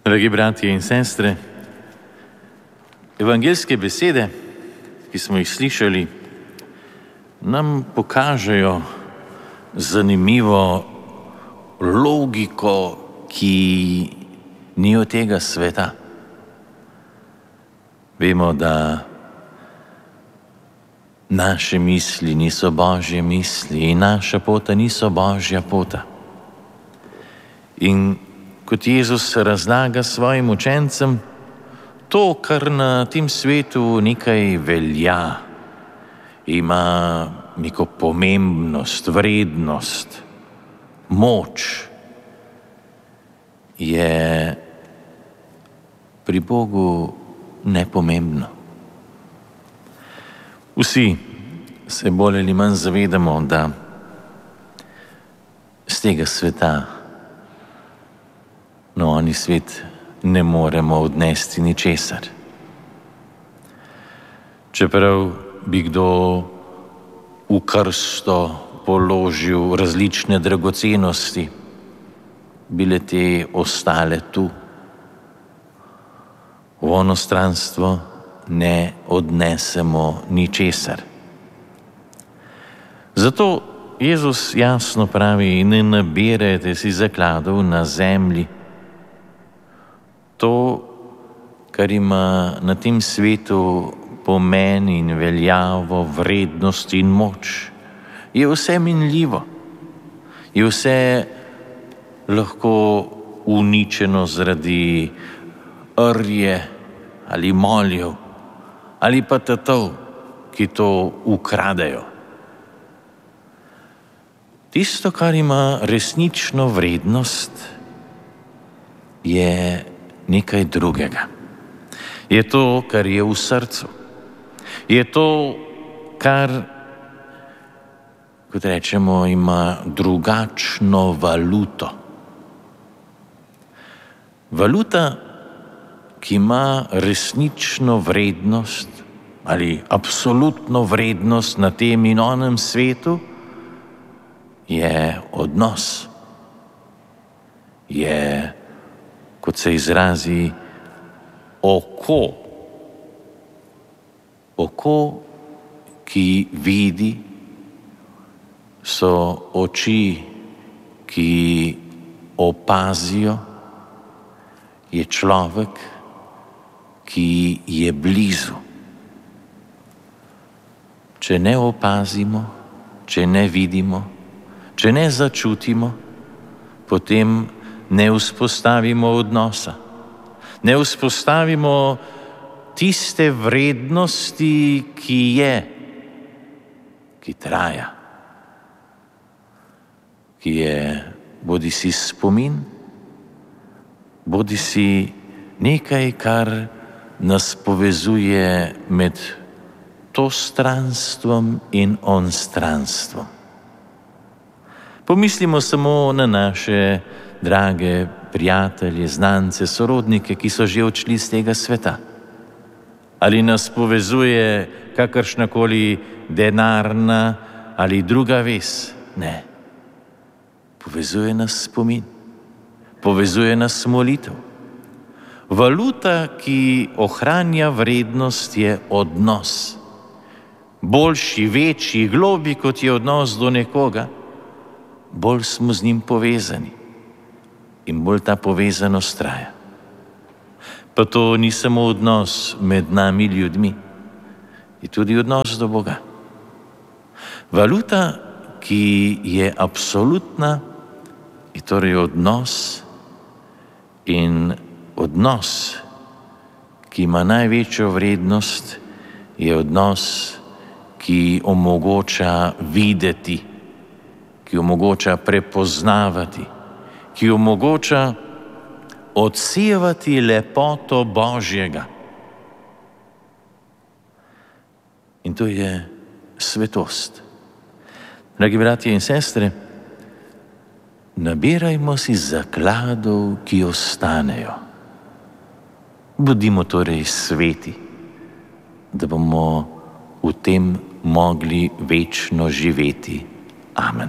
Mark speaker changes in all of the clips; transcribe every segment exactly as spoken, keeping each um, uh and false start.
Speaker 1: Dragi bratje in sestre, evangeljske besede, ki smo jih slišali, nam pokažejo zanimivo logiko, ki ni od tega sveta. Vemo, da naše misli niso Božje misli in naša pota niso Božja pota. In kot Jezus razlaga svojim učencem, to, kar na tem svetu nekaj velja, ima neko pomembnost, vrednost, moč, je pri Bogu nepomembno. Vsi se bolj ali manj zavedamo, da z tega sveta no, oni svet ne moremo odnesti ničesar. Čeprav bi kdo v krsto položil različne dragocenosti, bile te ostale tu. V onostranstvo ne odnesemo ničesar. Zato Jezus jasno pravi: ne nabirajte si zakladov na zemlji. To, kar ima na tem svetu pomen in veljavo, vrednost in moč, je vse minljivo, je vse lahko uničeno zaradi rje ali moljev ali pa tatov, ki to ukradejo. Tisto, kar ima resnično vrednost, je nekaj drugega. Je to, kar je v srcu. Je to, kar, kot rečemo, ima drugačno valuto. Valuta, ki ima resnično vrednost ali absolutno vrednost na tem in onem svetu, je odnos. Je, kot se izrazi, oko. Oko, ki vidi, so oči, ki opazijo, je človek, ki je blizu. Če ne opazimo, če ne vidimo, če ne začutimo, potem ne vzpostavimo odnosa, ne vzpostavimo tiste vrednosti, ki je, ki traja, ki je bodisi spomin, bodisi nekaj, kar nas povezuje med to stranstvom in onstranstvom. Pomislimo samo na naše drage prijatelje, znance, sorodnike, ki so že odšli z tega sveta. Ali nas povezuje kakršnakoli denarna ali druga vez? Ne. Povezuje nas spomin, povezuje nas molitev. Valuta, ki ohranja vrednost, je odnos. Boljši, večji, globi, kot je odnos do nekoga, bolj smo z njim povezani in bolj ta povezanost traja. Pa to ni samo odnos med nami ljudmi, je tudi odnos do Boga. Valuta, ki je absolutna, je torej odnos, in odnos, ki ima največjo vrednost, je odnos, ki omogoča videti, ki omogoča prepoznavati, ki omogoča odsevati lepoto Božjega. In to je svetost. Dragi bratje in sestre, nabirajmo si zakladov, ki ostanejo. Bodimo torej sveti, da bomo v tem mogli večno živeti. Amen.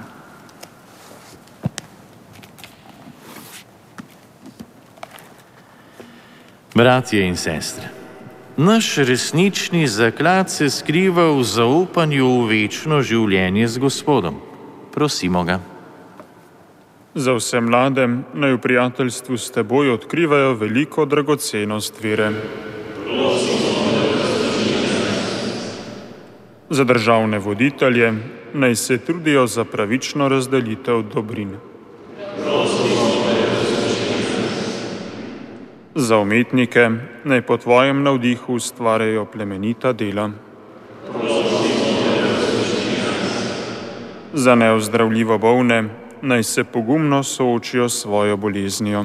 Speaker 1: Bratje in sestre, naš resnični zaklad se skriva v zaupanju v večno življenje z Gospodom. Prosimo ga.
Speaker 2: Za vse mlade naj v prijateljstvu s teboj odkrivajo veliko dragocenost vere. Za državne voditelje naj se trudijo za pravično razdelitev dobrin. Za umetnike naj po tvojem navdihu ustvarjajo plemenita dela. Za neozdravljivo bolne naj se pogumno soočijo s svojo boleznijo.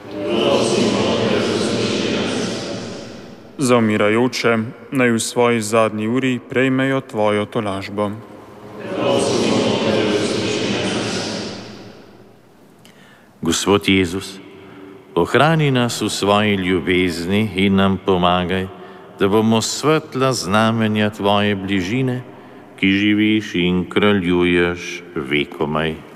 Speaker 2: Za umirajoče naj v svoji zadnji uri prejmejo tvojo tolažbo.
Speaker 1: Gospod Jezus, ohrani nas v svoji ljubezni in nam pomagaj, da bomo svetla znamenja tvoje bližine, ki živiš in kraljuješ vekomaj.